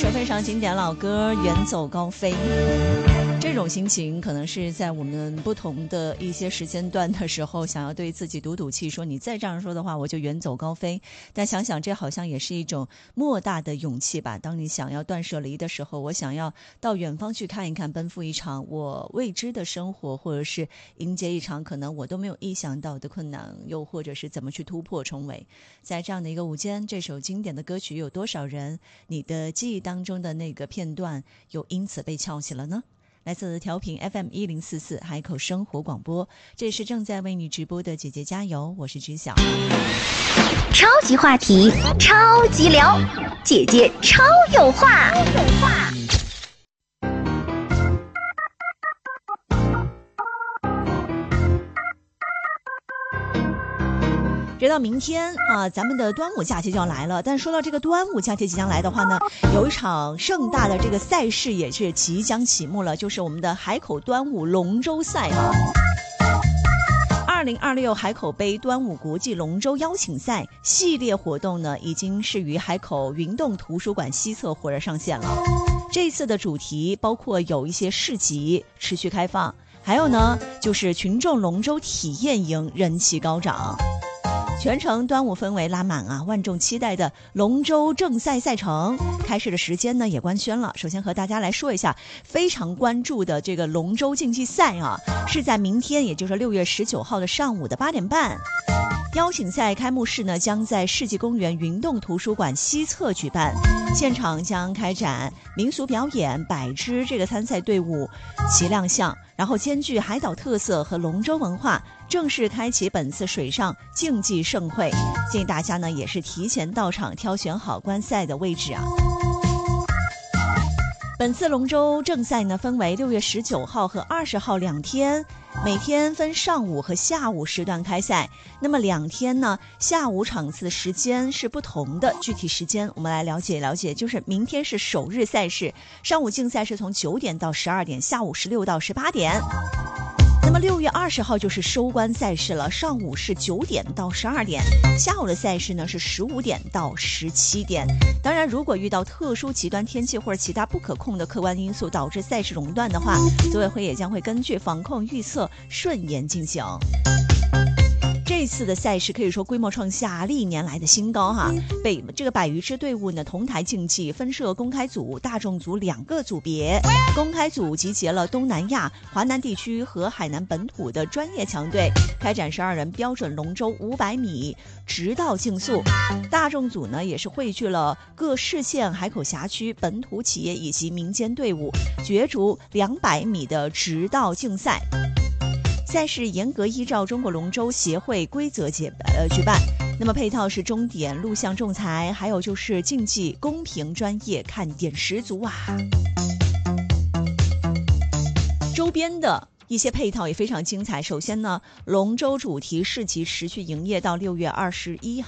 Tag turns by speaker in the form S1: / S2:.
S1: 首非常经典老歌《远走高飞》。这种心情可能是在我们不同的一些时间段的时候，想要对自己赌赌气，说你再这样说的话，我就远走高飞。但想想这好像也是一种莫大的勇气吧。当你想要断舍离的时候，我想要到远方去看一看，奔赴一场我未知的生活，或者是迎接一场可能我都没有意想到的困难，又或者是怎么去突破重围。在这样的一个午间，这首经典的歌曲有多少人你的记忆当中的那个片段又因此被翘起了呢？来自调频 FM1044 海口生活广播，这是正在为你直播的姐姐加油，我是知晓。
S2: 超级话题，超级聊，姐姐超有话。
S1: 直到明天啊，咱们的端午假期就要来了。但说到这个端午假期即将来的话呢，有一场盛大的这个赛事也是即将启幕了，就是我们的海口端午龙舟赛啊。2026海口杯端午国际龙舟邀请赛系列活动呢，已经是于海口云洞图书馆西侧火热上线了。这次的主题包括有一些市集持续开放，还有呢就是群众龙舟体验营人气高涨。全程端午氛围拉满啊，万众期待的龙舟正赛赛程开始的时间呢也官宣了。首先和大家来说一下非常关注的这个龙舟竞技赛啊，是在明天，也就是6月19号的上午的8点半。邀请赛开幕式呢将在世纪公园云洞图书馆西侧举办，现场将开展民俗表演100支这个参赛队伍齐亮相，然后兼具海岛特色和龙舟文化，正式开启本次水上竞技盛会。建议大家呢也是提前到场，挑选好观赛的位置啊。本次龙舟正赛呢分为6月19号和20号2天，每天分上午和下午时段开赛。那么2天呢，下午场次时间是不同的，具体时间我们来了解了解。就是明天是首日赛事，上午竞赛是从9点到12点，下午16到18点。那么6月20号就是收官赛事了，上午是9点到12点，下午的赛事呢是15点到17点。当然，如果遇到特殊极端天气或者其他不可控的客观因素导致赛事熔断的话，组委会也将会根据防控预测顺延进行。这次的赛事可以说规模创下历年来的新高哈。这个100余支队伍呢同台竞技，分设公开组、大众组2个组别。公开组集结了东南亚、华南地区和海南本土的专业强队，开展12人标准龙舟500米直道竞速。大众组呢也是汇聚了各市县、海口辖区本土企业以及民间队伍，角逐200米的直道竞赛。赛事严格依照中国龙舟协会规则举办，那么配套是钟点、录像仲裁，还有就是竞技公平专业，看点十足啊。周边的一些配套也非常精彩。首先呢，龙舟主题市集持续营业到6月21号。